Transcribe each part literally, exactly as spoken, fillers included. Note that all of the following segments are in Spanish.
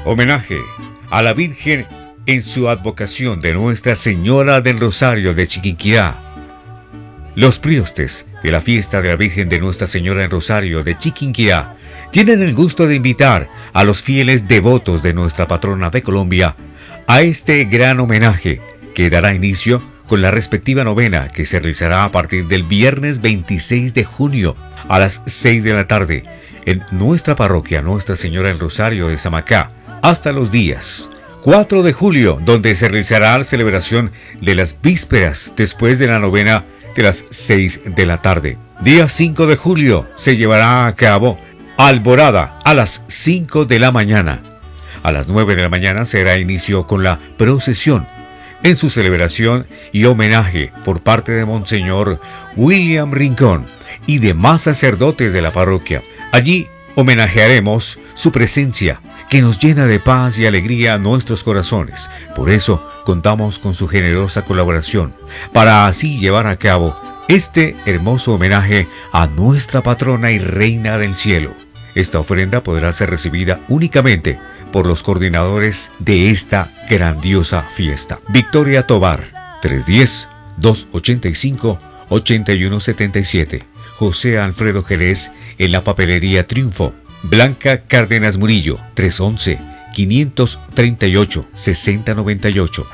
Homenaje a la Virgen en su advocación de Nuestra Señora del Rosario de Chiquinquirá. Los priostes de la fiesta de la Virgen de Nuestra Señora del Rosario de Chiquinquirá tienen el gusto de invitar a los fieles devotos de nuestra patrona de Colombia a este gran homenaje que dará inicio con la respectiva novena que se realizará a partir del viernes veintiséis de junio a las seis de la tarde en nuestra parroquia Nuestra Señora del Rosario de Samacá hasta los días cuatro de julio, donde se realizará la celebración de las vísperas después de la novena de las seis de la tarde. Día cinco de julio se llevará a cabo alborada a las cinco de la mañana. A las nueve de la mañana se dará inicio con la procesión en su celebración y homenaje por parte de Monseñor William Rincón y demás sacerdotes de la parroquia. Allí homenajearemos su presencia, que nos llena de paz y alegría a nuestros corazones. Por eso contamos con su generosa colaboración, para así llevar a cabo este hermoso homenaje a nuestra patrona y reina del cielo. Esta ofrenda podrá ser recibida únicamente por los coordinadores de esta grandiosa fiesta. Victoria Tobar, tres uno cero, dos ocho cinco, ocho uno siete siete. José Alfredo Jerez en la papelería Triunfo. Blanca Cárdenas Murillo, tres once, quinientos treinta y ocho, sesenta noventa y ocho.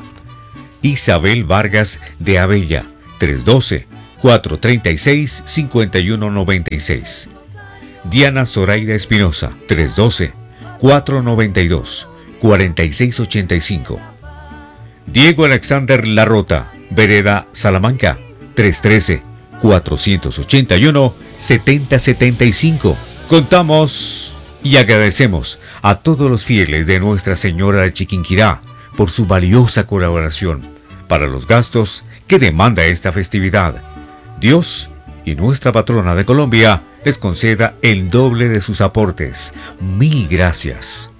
Isabel Vargas de Abella, tres doce, cuatrocientos treinta y seis, cincuenta y uno noventa y seis. Diana Zoraida Espinosa, tres doce, cuatrocientos noventa y dos, cuarenta y seis ochenta y cinco. Diego Alexander Larrota, Vereda Salamanca, tres trece, cuatrocientos ochenta y uno, setenta setenta y cinco. Contamos y agradecemos a todos los fieles de Nuestra Señora de Chiquinquirá por su valiosa colaboración para los gastos que demanda esta festividad. Dios y nuestra patrona de Colombia les conceda el doble de sus aportes. Mil gracias.